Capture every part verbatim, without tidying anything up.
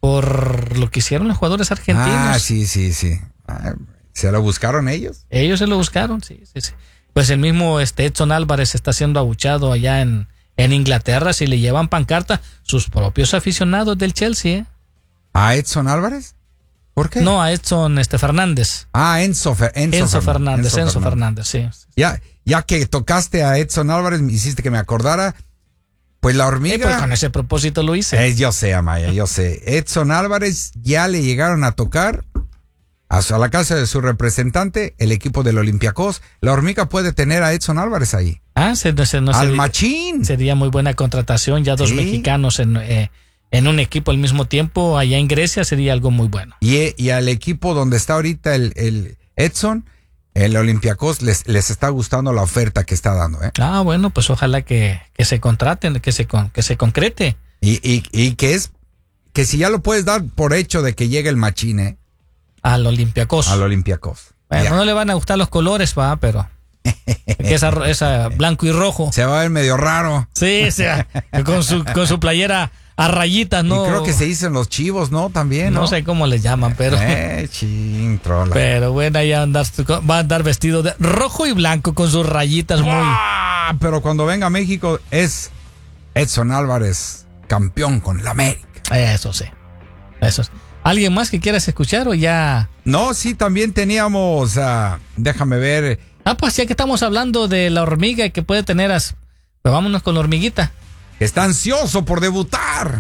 por lo que hicieron los jugadores argentinos. Ah, sí, sí, sí. Ah, ¿se lo buscaron ellos? Ellos se lo buscaron, sí, sí, sí. Pues el mismo este Edson Álvarez está siendo abuchado allá en, en Inglaterra, si le llevan pancarta sus propios aficionados del Chelsea, ¿eh? ¿A Edson Álvarez? ¿Por qué? No, a Edson este, Fernández. Ah, Enzo, Fer, Enzo, Enzo Fernández, Enzo, Enzo Fernández. Fernández, sí. Ya, ya que tocaste a Edson Álvarez, me hiciste que me acordara. Pues la hormiga. Eh, pues con ese propósito lo hice. Eh, yo sé, Amaya, yo sé. Edson Álvarez ya le llegaron a tocar a, su, a la casa de su representante, el equipo del Olympiacos. La hormiga puede tener a Edson Álvarez ahí. Ah, se, se, no Al sería, machín. Sería muy buena contratación, ya dos sí. mexicanos en, eh, en un equipo al mismo tiempo, allá en Grecia sería algo muy bueno. Y, y al equipo donde está ahorita el, el Edson, el Olympiacos, les, les está gustando la oferta que está dando, ¿eh? Ah, bueno, pues ojalá que, que se contraten, que se, con, que se concrete. Y, y, y que es, que si ya lo puedes dar por hecho de que llegue el machín, ¿eh? Al Olympiacos. Al Olympiacos. Bueno, ya. no le van a gustar los colores, va, pero... esa, esa blanco y rojo. Se va a ver medio raro. Sí, o sea, con su, con su playera a rayitas, ¿no? Y creo que se dicen los chivos, ¿no? También, ¿no? No sé cómo les llaman, pero... Eh, ching, trola. Pero bueno, ya andar, va a andar vestido de rojo y blanco con sus rayitas muy... ¡Ah! Pero cuando venga a México es Edson Álvarez, campeón con la América. Eso sí, eso sí. ¿Alguien más que quieras escuchar o ya...? No, sí, también teníamos, uh, déjame ver... Ah, pues ya que estamos hablando de la hormiga que puede tener... As... Pues vámonos con la hormiguita. Está ansioso por debutar.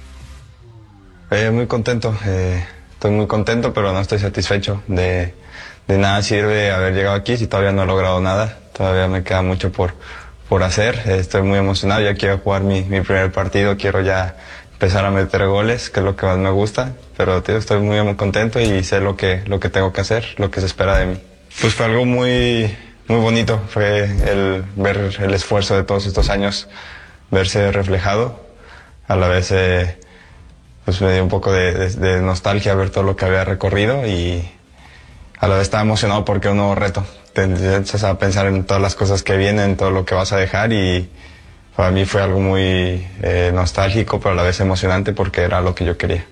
Eh, muy contento, eh, estoy muy contento, pero no estoy satisfecho. De, de nada sirve haber llegado aquí si todavía no he logrado nada. Todavía me queda mucho por, por hacer. Eh, estoy muy emocionado, ya quiero jugar mi, mi primer partido, quiero ya empezar a meter goles, que es lo que más me gusta. Pero tío, estoy muy, muy contento y sé lo que, lo que tengo que hacer, lo que se espera de mí. Pues fue algo muy, muy bonito, fue el ver el esfuerzo de todos estos años, verse reflejado. A la vez eh, pues me dio un poco de, de, de nostalgia ver todo lo que había recorrido y a la vez estaba emocionado porque es un nuevo reto. Te empiezas a pensar en todas las cosas que vienen, todo lo que vas a dejar y para mí fue algo muy eh, nostálgico, pero a la vez emocionante porque era lo que yo quería.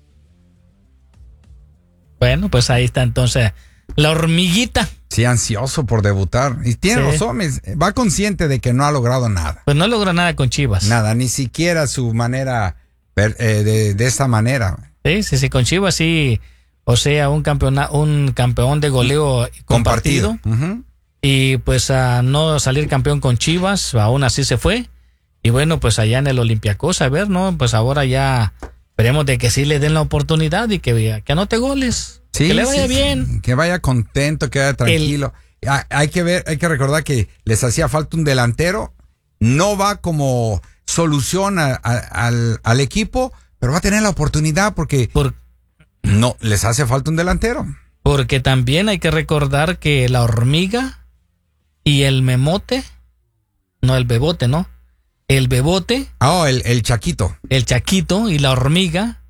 Bueno, pues ahí está entonces la hormiguita. Sí, ansioso por debutar. Y tiene Sí. razón, va consciente de que no ha logrado nada. Pues no logró nada con Chivas. Nada, ni siquiera su manera, eh, de, de esa manera. Sí, sí, sí, con Chivas sí, o sea, un campeona, un campeón de goleo compartido. Compartido. Uh-huh. Y pues a no salir campeón con Chivas, aún así se fue. Y bueno, pues allá en el Olympiacos, a ver, ¿no? Pues ahora ya esperemos de que sí le den la oportunidad y que, que anote goles. Sí, que le vaya sí, bien. Sí. Que vaya contento, que vaya tranquilo. El... Hay que ver, hay que recordar que les hacía falta un delantero. No va como solución a, a, al, al equipo, pero va a tener la oportunidad porque Por... no les hace falta un delantero. Porque también hay que recordar que la hormiga y el memote, no el bebote, ¿no? El bebote. Ah, oh, el, el Chaquito. El Chaquito y la hormiga.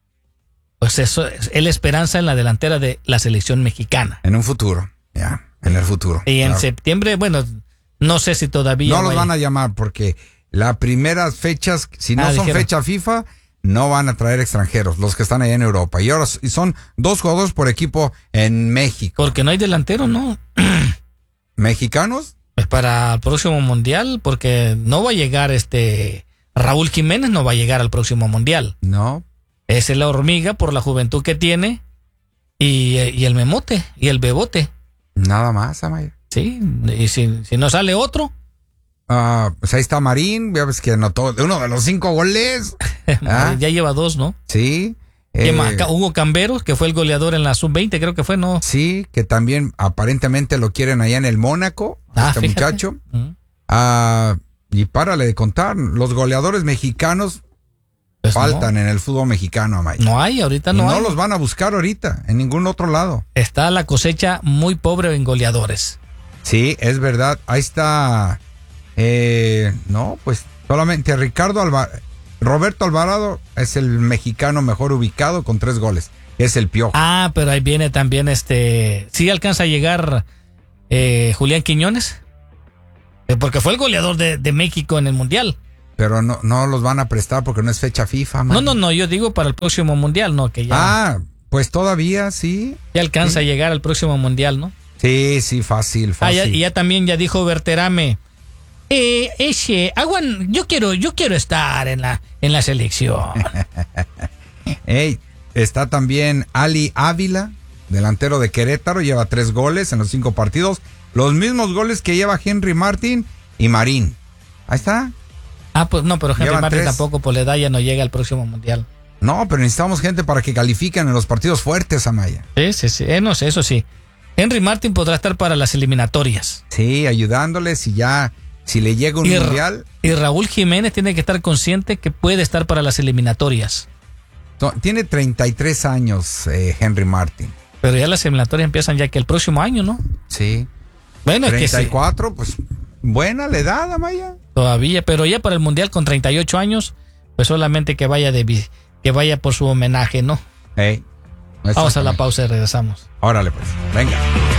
Pues eso es la esperanza en la delantera de la selección mexicana. En un futuro, ya, en el futuro. Y en claro. septiembre, bueno, no sé si todavía... No los vaya. van a llamar porque las primeras fechas, si no ah, son dijeron. fecha FIFA, no van a traer extranjeros, los que están allá en Europa. Y ahora y son dos jugadores por equipo en México. Porque no hay delantero, ¿no? ¿Mexicanos? Pues para el próximo mundial, porque no va a llegar este... Raúl Jiménez no va a llegar al próximo mundial. No. Esa es la hormiga por la juventud que tiene y, y el memote y el bebote. Nada más, Amaya. Sí, y si, si no sale otro. Uh, pues ahí está Marín, ya ves que anotó uno de los cinco goles. ¿Ah? Ya lleva dos, ¿no? Sí. Eh, Hugo Camberos, que fue el goleador en la sub veinte, creo que fue, ¿no? Sí, que también aparentemente lo quieren allá en el Mónaco, ah, este fíjate. muchacho. Uh-huh. Uh, y párale de contar, los goleadores mexicanos pues faltan no. en el fútbol mexicano, Amaya. No hay, ahorita no, no hay. No los van a buscar ahorita, en ningún otro lado. Está la cosecha muy pobre en goleadores. Sí, es verdad. Ahí está. Eh, no, pues solamente Ricardo Alvarado. Roberto Alvarado es el mexicano mejor ubicado con tres goles. Es el Piojo. Ah, pero ahí viene también este. ¿Sí alcanza a llegar eh, Julián Quiñones? Eh, porque fue el goleador de, de México en el Mundial. Pero no, no los van a prestar porque no es fecha FIFA, man. No, no, no, yo digo para el próximo mundial, ¿no? Que ya, Ah, pues todavía sí. ya alcanza sí. a llegar al próximo mundial, ¿no? Sí, sí, fácil, Ah, fácil. ya, y ya también ya dijo Berterame. Eh, ese, aguan, yo quiero, yo quiero estar en la, en la selección. Ey, está también Ali Ávila, delantero de Querétaro, lleva tres goles en los cinco partidos. Los mismos goles que lleva Henry Martin y Marín. Ahí está. Ah, pues no, pero Henry Llevan Martin tres. tampoco por la edad ya no llega al próximo mundial. No, pero necesitamos gente para que califiquen en los partidos fuertes, Amaya. Sí, sí, sí, eh, no sé, eso sí. Henry Martin podrá estar para las eliminatorias. Sí, ayudándoles y ya, si le llega un Y, Ra- mundial. y Raúl Jiménez tiene que estar consciente que puede estar para las eliminatorias. No, tiene treinta y tres años, eh, Henry Martin. Pero ya las eliminatorias empiezan ya que el próximo año, ¿no? Sí. Bueno, es que treinta y sí, cuatro, pues buena la edad, Amaya. todavía, pero ya para el mundial con treinta y ocho años, pues solamente que vaya de vi- que vaya por su homenaje, ¿no? Ey, Vamos a la exactamente. pausa y regresamos. Órale, pues, venga.